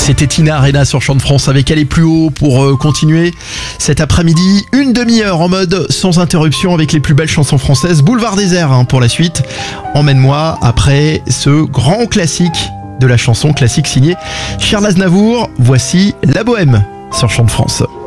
C'était Tina Arena sur Chant de France avec Aller plus haut pour continuer cet après-midi. Une demi-heure en mode sans interruption avec les plus belles chansons françaises. Boulevard Désert pour la suite. Emmène-moi après ce grand classique de la chanson classique signé Charles Aznavour. Voici La Bohème sur Chant de France.